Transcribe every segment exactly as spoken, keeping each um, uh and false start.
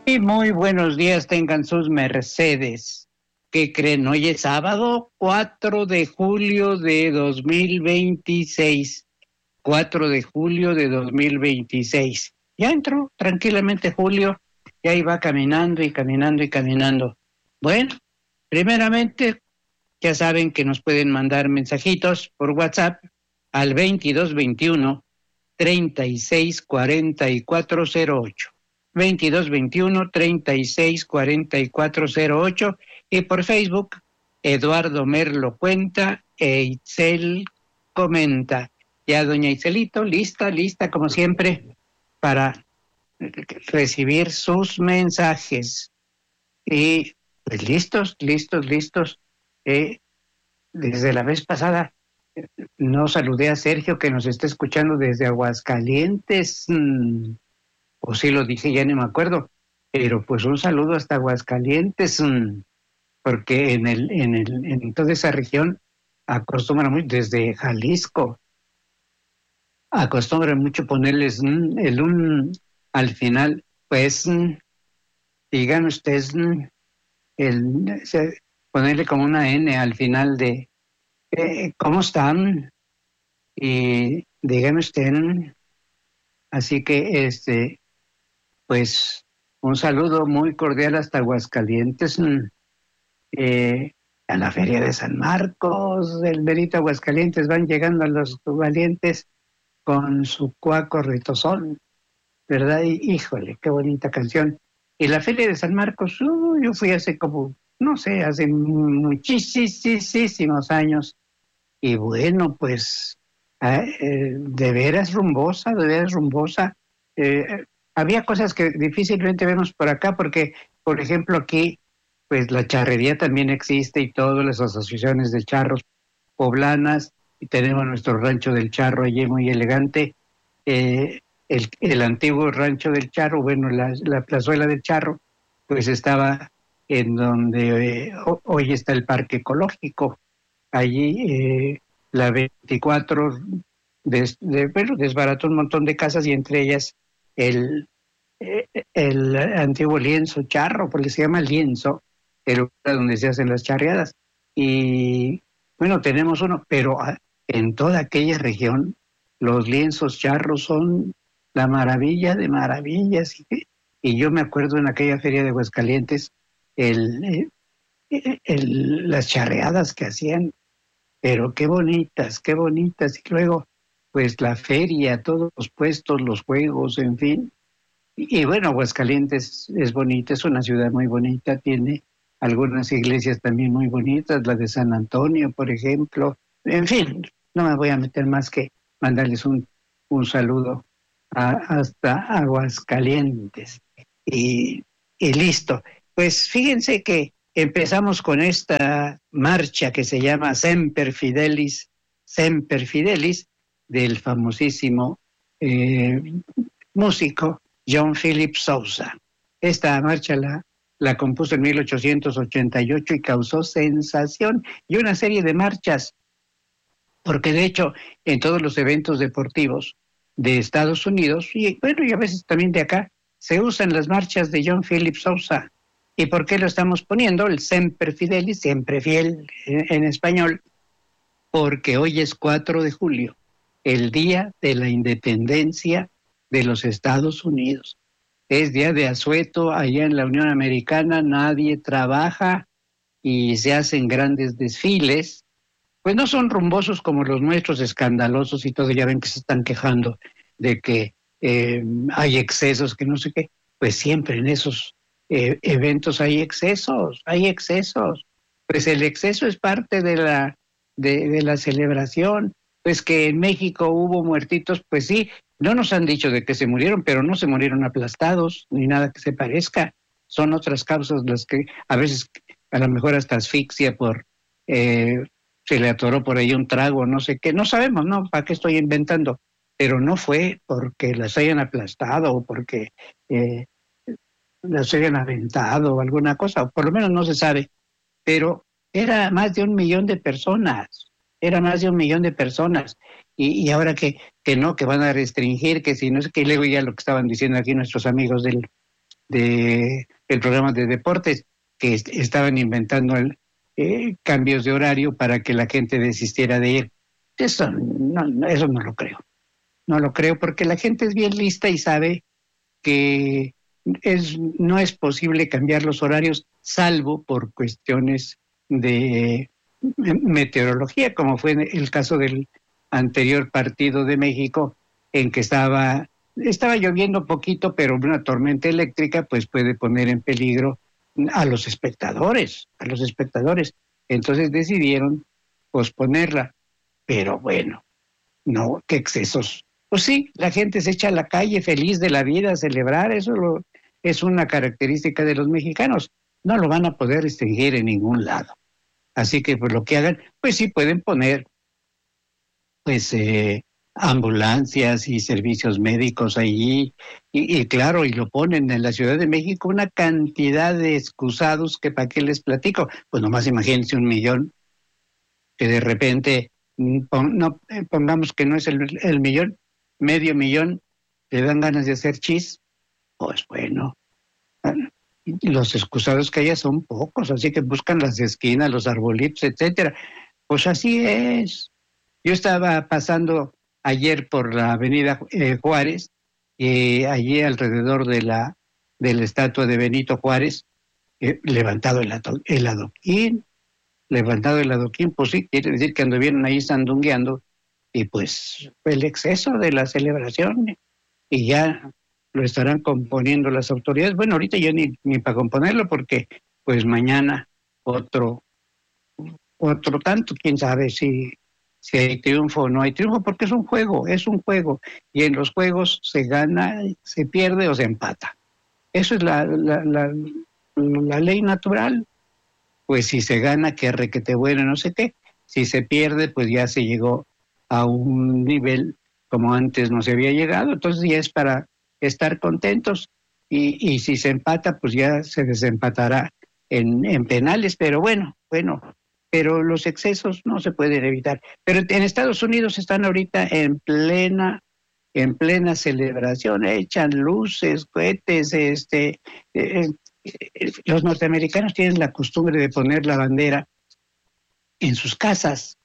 Y muy buenos días tengan sus mercedes. ¿Qué creen? Hoy es sábado cuatro de julio de dos mil veintiséis. cuatro de julio de dos mil veintiséis. Ya entró tranquilamente julio, ya iba caminando y caminando y caminando. Bueno, primeramente, ya saben que nos pueden mandar mensajitos por WhatsApp al veintidós veintiuno treinta y seis cuarenta y cuatro cero ocho. veintidós veintiuno treinta y seis cuarenta y cuatro cero ocho y por Facebook Eduardo Merlo cuenta e Itzel comenta. Ya doña Itzelito, lista, lista como siempre para recibir sus mensajes. Y pues listos, listos, listos. Eh, desde la vez pasada no saludé a Sergio que nos está escuchando desde Aguascalientes. Mm, o sí lo dije, ya no me acuerdo, pero pues un saludo hasta Aguascalientes, mmm, porque en el, en el, en toda esa región acostumbran mucho, desde Jalisco, acostumbran mucho ponerles mm, el un al final, pues mm, digan ustedes, mm, el, se, ponerle como una N al final de eh, ¿cómo están? Y díganme usted, mm, así que este, pues un saludo muy cordial hasta Aguascalientes. mm, eh, a la Feria de San Marcos, el Benito Aguascalientes, van llegando a los valientes con su cuaco ritozón, ¿verdad? Y, híjole, qué bonita canción. Y la Feria de San Marcos, uh, yo fui hace como, no sé, hace muchísimos años. Y bueno, pues, eh, eh, de veras rumbosa, de veras rumbosa. Eh, había cosas que difícilmente vemos por acá, porque, por ejemplo, aquí pues la charrería también existe y todas las asociaciones de charros poblanas, y tenemos nuestro rancho del charro allí muy elegante, eh, el, el antiguo rancho del charro, bueno, la, la plazuela del charro, pues estaba en donde eh, hoy está el parque ecológico, allí eh, la veinticuatro des, de, bueno, desbarató un montón de casas y entre ellas el, eh, el antiguo lienzo charro, porque se llama lienzo, el lugar donde se hacen las charreadas. Y bueno, tenemos uno, pero en toda aquella región los lienzos charros son la maravilla de maravillas. Y, y yo me acuerdo en aquella feria de Aguascalientes, el, el, el, las charreadas que hacían, pero qué bonitas, qué bonitas. Y luego, pues la feria, todos los puestos, los juegos, en fin. Y, y bueno, Aguascalientes es bonita, es una ciudad muy bonita, tiene algunas iglesias también muy bonitas, la de San Antonio, por ejemplo. En fin, no me voy a meter más que mandarles un, un saludo a, hasta Aguascalientes. Y, y listo. Pues fíjense que empezamos con esta marcha que se llama Semper Fidelis, Semper Fidelis, del famosísimo eh, músico John Philip Sousa. Esta marcha la, la compuso en mil ochocientos ochenta y ocho y causó sensación y una serie de marchas, porque de hecho en todos los eventos deportivos de Estados Unidos, y bueno, y a veces también de acá, se usan las marchas de John Philip Sousa. ¿Y por qué lo estamos poniendo? El Semper Fidelis, siempre fiel en, en español, porque hoy es cuatro de julio, el día de la independencia de los Estados Unidos. Es día de asueto allá en la Unión Americana, nadie trabaja y se hacen grandes desfiles. Pues no son rumbosos como los nuestros, escandalosos y todo, ya ven que se están quejando de que eh, hay excesos, que no sé qué. Pues siempre en esos eh, eventos hay excesos, hay excesos. Pues el exceso es parte de la, de, de la celebración. Pues que en México hubo muertitos, pues sí, no nos han dicho de que se murieron, pero no se murieron aplastados, ni nada que se parezca. Son otras causas las que a veces, a lo mejor hasta asfixia por... Eh, se le atoró por ahí un trago, no sé qué, no sabemos, ¿no? ¿Para qué estoy inventando? Pero no fue porque las hayan aplastado o porque eh, las hayan aventado o alguna cosa, o por lo menos no se sabe, pero era más de un millón de personas, era más de un millón de personas, y, y ahora que, que no, que van a restringir, que si no sé qué, y luego ya lo que estaban diciendo aquí nuestros amigos del, de el programa de deportes, que est estaban inventando el, eh, cambios de horario para que la gente desistiera de ir. Eso no, no, eso no lo creo. No lo creo porque la gente es bien lista y sabe que es, no es posible cambiar los horarios salvo por cuestiones de meteorología, como fue el caso del anterior partido de México, en que estaba, estaba lloviendo poquito, pero una tormenta eléctrica pues puede poner en peligro a los espectadores, a los espectadores. Entonces decidieron posponerla, pero bueno, no, qué excesos. Pues sí, la gente se echa a la calle feliz de la vida a celebrar, eso lo, es una característica de los mexicanos. No lo van a poder restringir en ningún lado. Así que pues lo que hagan, pues sí pueden poner pues eh, ambulancias y servicios médicos allí, y, y claro, y lo ponen en la Ciudad de México una cantidad de excusados que para qué les platico. Pues nomás imagínense un millón que de repente, pon, no, pongamos que no es el, el millón, medio millón, le dan ganas de hacer chis, pues bueno, los excusados que haya son pocos, así que buscan las esquinas, los arbolitos, etcétera. Pues así es. Yo estaba pasando ayer por la avenida eh, Juárez, eh, allí alrededor de la, de la estatua de Benito Juárez, eh, levantado el, el adoquín, levantado el adoquín, pues sí, quiere decir que anduvieron ahí sandungueando, y pues fue el exceso de la celebración, y ya lo estarán componiendo las autoridades. Bueno, ahorita ya ni, ni para componerlo, porque pues mañana otro, otro tanto, quién sabe si, si hay triunfo o no hay triunfo, porque es un juego, es un juego, y en los juegos se gana, se pierde o se empata. Eso es la, la, la, la ley natural. Pues si se gana, qué requete bueno, no sé qué. Si se pierde, pues ya se llegó a un nivel como antes no se había llegado, entonces ya es para estar contentos, y, y si se empata, pues ya se desempatará en, en penales, pero bueno, bueno, pero los excesos no se pueden evitar. Pero en Estados Unidos están ahorita en plena, en plena celebración, echan luces, cohetes, este... Eh, los norteamericanos tienen la costumbre de poner la bandera en sus casas,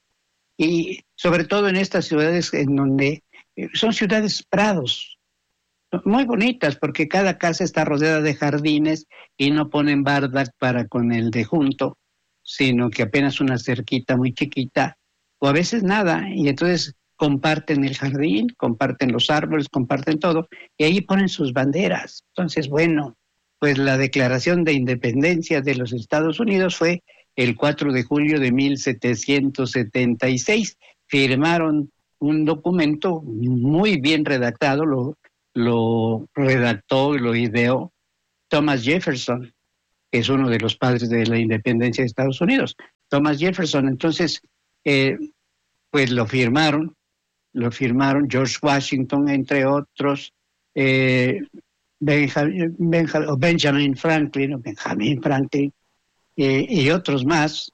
y sobre todo en estas ciudades en donde son ciudades prados, muy bonitas, porque cada casa está rodeada de jardines y no ponen barda para con el de junto, sino que apenas una cerquita muy chiquita, o a veces nada, y entonces comparten el jardín, comparten los árboles, comparten todo, y ahí ponen sus banderas. Entonces, bueno, pues la Declaración de Independencia de los Estados Unidos fue el cuatro de julio de mil setecientos setenta y seis. Firmaron un documento muy bien redactado, lo, lo redactó y lo ideó Thomas Jefferson, que es uno de los padres de la independencia de Estados Unidos. Thomas Jefferson, entonces, eh, pues lo firmaron, lo firmaron George Washington, entre otros, eh, Benjamin, Benjamin, Benjamin Franklin, o Benjamin Franklin, eh, y otros más,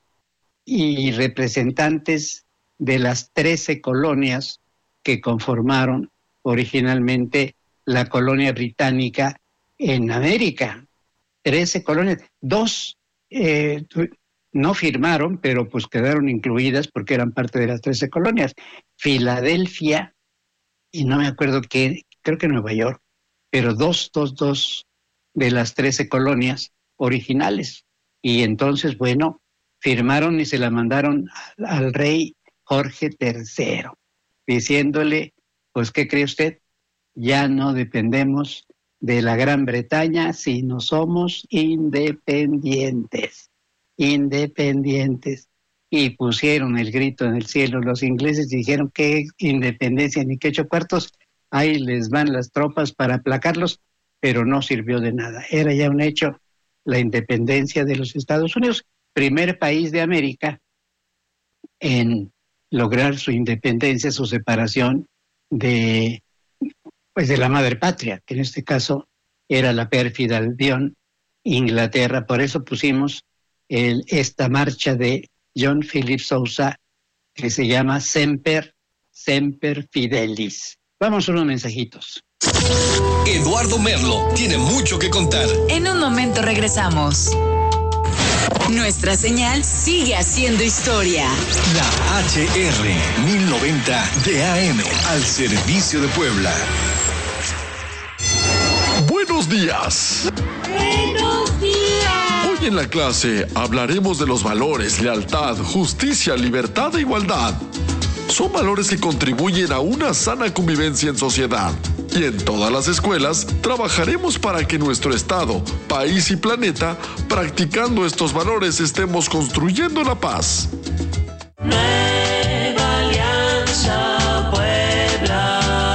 y representantes de las trece colonias que conformaron originalmente la colonia británica en América. Trece colonias, dos eh, no firmaron, pero pues quedaron incluidas porque eran parte de las trece colonias. Filadelfia, y no me acuerdo qué, creo que Nueva York, pero dos, dos, dos de las trece colonias originales. Y entonces, bueno, firmaron y se la mandaron al, al rey Jorge tercero, diciéndole, pues, ¿qué cree usted? Ya no dependemos de la Gran Bretaña, sino somos independientes, independientes. Y pusieron el grito en el cielo los ingleses, dijeron que independencia ni que ocho cuartos, ahí les van las tropas para aplacarlos, pero no sirvió de nada. Era ya un hecho la independencia de los Estados Unidos, primer país de América en lograr su independencia, su separación de, pues, de la madre patria, que en este caso era la pérfida Albión, Inglaterra. Por eso pusimos el, esta marcha de John Philip Sousa, que se llama Semper, Semper Fidelis. Vamos a unos mensajitos. Eduardo Merlo tiene mucho que contar. En un momento regresamos. Nuestra señal sigue haciendo historia. La H R mil noventa de A M al servicio de Puebla. Buenos días. Buenos días. Hoy en la clase hablaremos de los valores, lealtad, justicia, libertad e igualdad. Son valores que contribuyen a una sana convivencia en sociedad. Y en todas las escuelas trabajaremos para que nuestro estado, país y planeta, practicando estos valores, estemos construyendo la paz. Nueva Alianza Puebla.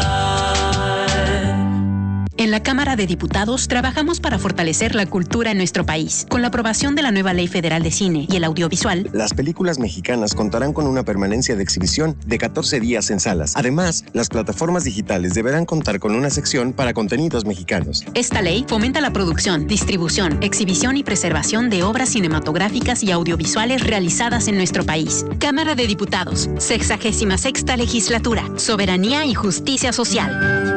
En la Cámara de Diputados trabajamos para fortalecer la cultura en nuestro país. Con la aprobación de la nueva Ley Federal de Cine y el Audiovisual, las películas mexicanas contarán con una permanencia de exhibición de catorce días en salas. Además, las plataformas digitales deberán contar con una sección para contenidos mexicanos. Esta ley fomenta la producción, distribución, exhibición y preservación de obras cinematográficas y audiovisuales realizadas en nuestro país. Cámara de Diputados, sexagésima sexta legislatura, soberanía y justicia social.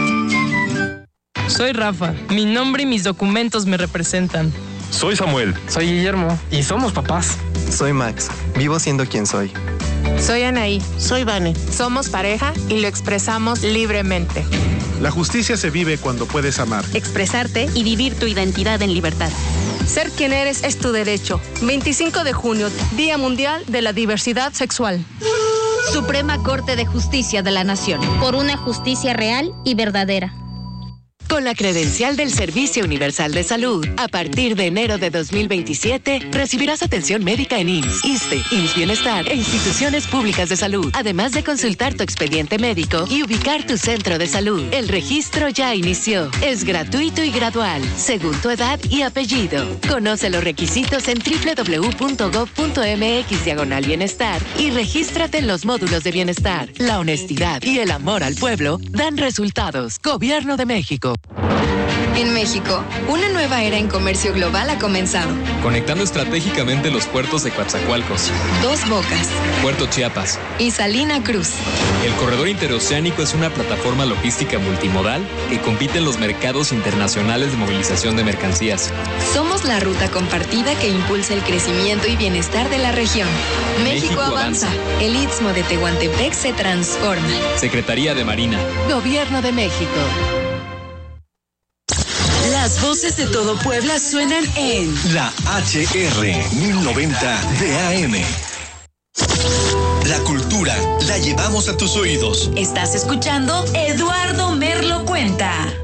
Soy Rafa. Mi nombre y mis documentos me representan. Soy Samuel. Soy Guillermo. Y somos papás. Soy Max. Vivo siendo quien soy. Soy Anaí. Soy Vane. Somos pareja y lo expresamos libremente. La justicia se vive cuando puedes amar, expresarte y vivir tu identidad en libertad. Ser quien eres es tu derecho. veinticinco de junio, Día Mundial de la Diversidad Sexual. Suprema Corte de Justicia de la Nación. Por una justicia real y verdadera. Con la credencial del Servicio Universal de Salud, a partir de enero de dos mil veintisiete, recibirás atención médica en I M S S, ISSSTE, I M S S Bienestar e instituciones públicas de salud, además de consultar tu expediente médico y ubicar tu centro de salud. El registro ya inició. Es gratuito y gradual, según tu edad y apellido. Conoce los requisitos en doble u doble u doble u punto gob punto eme equis diagonal bienestar y regístrate en los módulos de bienestar. La honestidad y el amor al pueblo dan resultados. Gobierno de México. En México, una nueva era en comercio global ha comenzado. Conectando estratégicamente los puertos de Coatzacoalcos, Dos Bocas, Puerto Chiapas y Salina Cruz. El corredor interoceánico es una plataforma logística multimodal que compite en los mercados internacionales de movilización de mercancías. Somos la ruta compartida que impulsa el crecimiento y bienestar de la región. México, México avanza. avanza. El Istmo de Tehuantepec se transforma. Secretaría de Marina. Gobierno de México. Las voces de todo Puebla suenan en la H R mil noventa de A M. La cultura la llevamos a tus oídos. Estás escuchando Eduardo Merlo Cuenta.